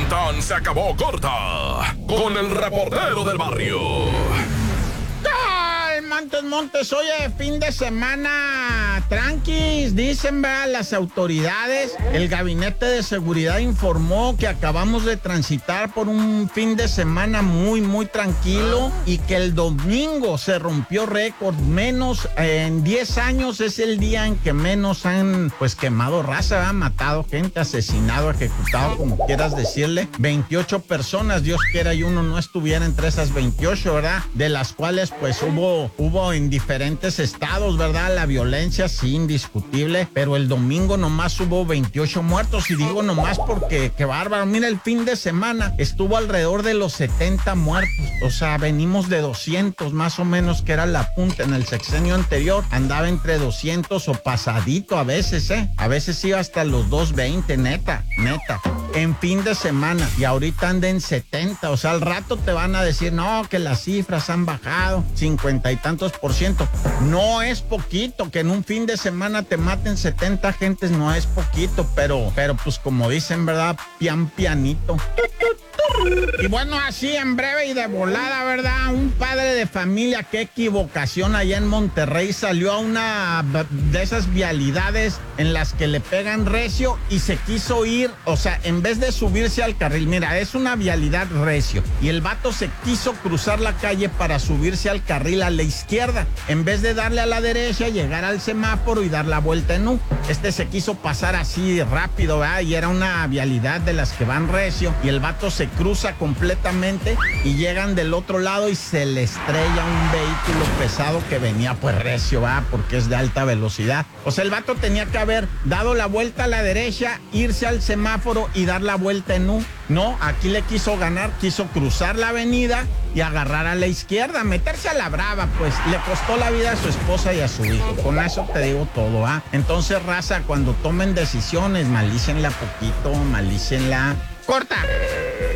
tan se acabó corta con el reportero del barrio. Montes, oye, fin de semana tranquis, dicen, ¿verdad? Las autoridades, el Gabinete de Seguridad informó que acabamos de transitar por un fin de semana muy tranquilo y que el domingo se rompió récord, menos en 10 años es el día en que menos han, pues, quemado raza, han matado gente, asesinado, ejecutado, como quieras decirle, 28 personas, Dios quiera y uno no estuviera entre esas 28, ¿verdad? De las cuales, pues, hubo en diferentes estados, ¿verdad? La violencia, sí, indiscutible, pero el domingo nomás hubo 28 muertos, y digo nomás porque, qué bárbaro, mira, el fin de semana estuvo alrededor de los 70 muertos, o sea, venimos de 200 más o menos, que era la punta. En el sexenio anterior andaba entre 200 o pasadito a veces, a veces iba hasta los 220, neta, en fin de semana, y ahorita anda en 70, o sea, al rato te van a decir, no, que las cifras han bajado, 50 y tantos %. No es poquito, que en un fin de semana te maten 70 gentes, no es poquito, pero pues como dicen, ¿verdad? Pianito. Y bueno, así en breve y de volada, ¿verdad? Un padre de familia, qué equivocación, allá en Monterrey salió a una de esas vialidades en las que le pegan recio y se quiso ir, o sea, en vez de subirse al carril, mira, es una vialidad recio, y el vato se quiso cruzar la calle para subirse al carril a la izquierda, en vez de darle a la derecha, llegar al semáforo y dar la vuelta en U. Se quiso pasar así rápido, ¿verdad? Y era una vialidad de las que van recio, y el vato se cruza completamente y llegan del otro lado y se le estrella un vehículo pesado que venía pues recio, ¿verdad? Porque es de alta velocidad. O sea, el vato tenía que haber dado la vuelta a la derecha, irse al semáforo y dar la vuelta en U. No, aquí le quiso ganar, quiso cruzar la avenida y agarrar a la izquierda, meterse a la brava, pues le costó la vida a su esposa y a su hijo. Con eso te digo todo, ¿ah? Entonces, raza, cuando tomen decisiones, malícenla poquito, malícenla. ¡Corta!